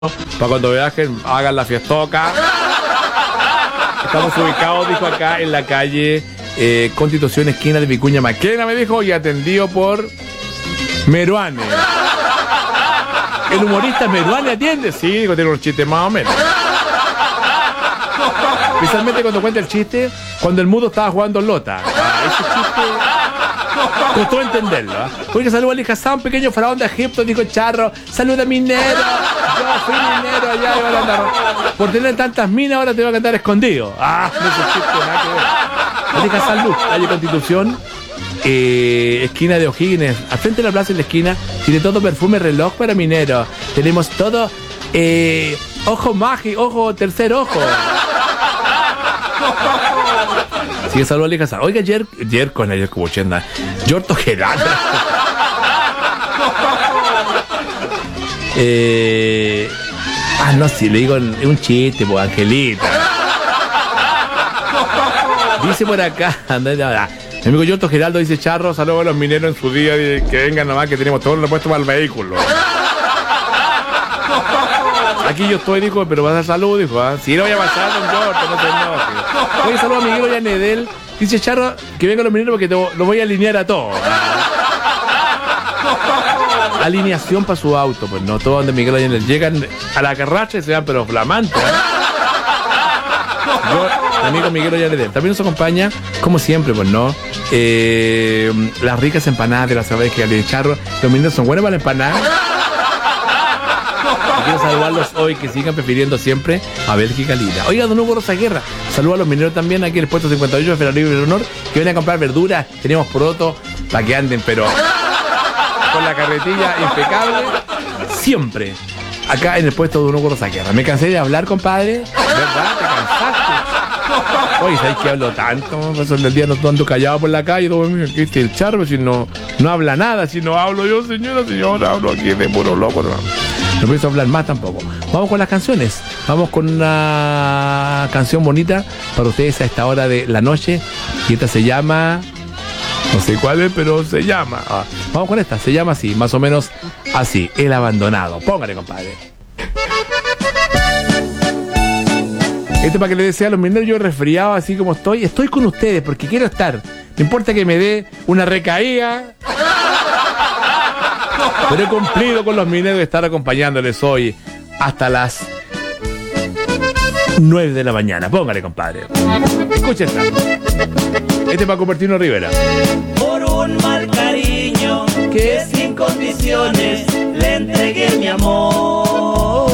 para cuando viajen, hagan la fiestoca. Estamos ubicados, dijo acá, en la calle Constitución, esquina de Vicuña Maquena, me dijo, y atendido por Meruane. ¿El humorista Meruane atiende? Sí, digo, tiene unos chistes más o menos. Especialmente cuando cuenta el chiste, cuando el mudo estaba jugando Lota. Ese chiste costó entenderlo. Oye, saluda a Ali Hassan, pequeño faraón de Egipto, dijo Charro. Saluda minero. Yo fui minero allá y ahora andar. Por tener tantas minas, ahora te voy a cantar escondido. Ese chiste, nada que ver. Ali Hassan Luz, calle Constitución, esquina de O'Higgins, al frente de la plaza en la esquina, tiene todo perfume, reloj para minero. Tenemos todo, ojo mágico, ojo, tercer ojo. Sigue salud a Hassan. Oiga, ayer como 80. Giorgio Gerardo. No, si le digo un chiste, pues, Angelita. Dice por acá, mi amigo Giorgio Geraldo dice, Charro, saludos a los mineros en su día, que vengan nomás, que tenemos todo lo puesto para el vehículo. Aquí yo estoy, dijo, pero vas a salud, dijo, sí, lo voy a pasar, don Giorgio, no se enoje. Oye, saludos a Miguel Ollanedel. Dice Charro, que vengan los mineros porque lo voy a alinear a todos. Alineación para su auto, pues no, todos donde Miguel Ollanedel llegan a la carracha y se van, pero flamantes. Yo, amigo Miguel Ollanedel, también nos acompaña, como siempre, pues no, las ricas empanadas de la ciudad de Charro. Los mineros son buenos para la empanada. Quiero saludarlos hoy, que sigan prefiriendo siempre a Bélgica Lira. Oiga, don Hugo Rosaguerra, saludos a los mineros también aquí en el puesto 58 de Ferrocarril del Honor, que vienen a comprar verduras. Tenemos poroto para que anden, pero con la carretilla impecable, siempre acá en el puesto de don Hugo Rosaguerra. Me cansé de hablar, compadre. ¿Verdad? ¿Te cansaste? Oye, ¿sabes que hablo tanto? Paso el día no ando callado por la calle, todo aquí está el Charro, si no habla nada, si no hablo yo, señora, hablo aquí de puro loco, no empiezo a hablar más tampoco. Vamos con las canciones. Vamos con una canción bonita para ustedes a esta hora de la noche. Y esta se llama... No sé cuál es, pero se llama... vamos con esta. Se llama así, más o menos así. El abandonado. Póngale, compadre. Esto para que le desea a los mineros. Yo resfriado así como estoy. Estoy con ustedes porque quiero estar. No importa que me dé una recaída... Pero he cumplido con los mineros de estar acompañándoles hoy hasta las 9 de la mañana. Póngale, compadre. Escucha esta. Este es para Cupertino Rivera. Por un mal cariño que sin condiciones le entregué mi amor.